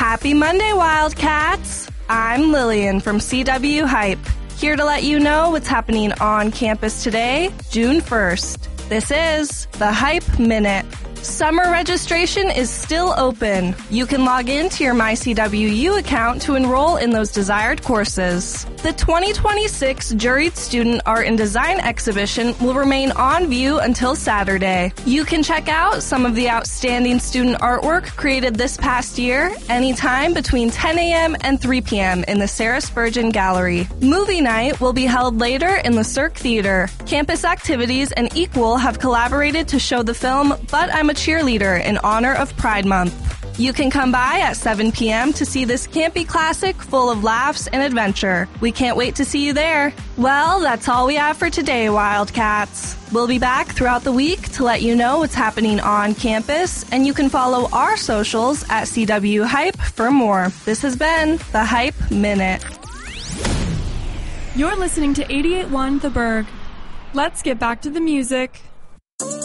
Happy Monday, Wildcats! I'm Lillian from CW Hype, here to let you know what's happening on campus today, June 1st. This is the Hype Minute. Summer registration is still open. You can log in to your MyCWU account to enroll in those desired courses. The 2026 Juried Student Art and Design exhibition will remain on view until Saturday. You can check out some of the outstanding student artwork created this past year anytime between 10 a.m. and 3 p.m. in the Sarah Spurgeon Gallery. Movie night will be held later in the Cirque Theater. Campus Activities and Equal have collaborated to show the film But I'm a Cheerleader in honor of Pride Month. You can come by at 7 p.m. to see this campy classic full of laughs and adventure. We can't wait to see you there. Well, that's all we have for today, Wildcats. We'll be back throughout the week to let you know what's happening on campus, and you can follow our socials at CW Hype for more. This has been the Hype Minute. You're listening to 88.1 The Berg. Let's get back to the music.